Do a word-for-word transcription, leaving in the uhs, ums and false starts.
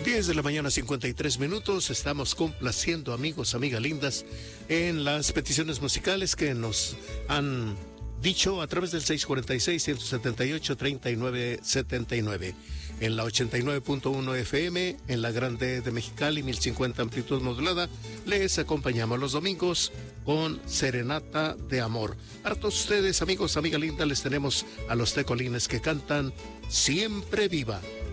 diez de la mañana, cincuenta y tres minutos. Estamos complaciendo, amigos, amigas lindas, en las peticiones musicales que nos han dicho a través del seis cuatro seis, uno siete ocho, tres nueve siete nueve. En la ochenta y nueve punto uno F M, en la Grande de Mexicali, mil cincuenta amplitud modulada, les acompañamos los domingos con Serenata de Amor. Para todos ustedes, amigos, amiga linda, les tenemos a los tecolines que cantan Siempre Viva.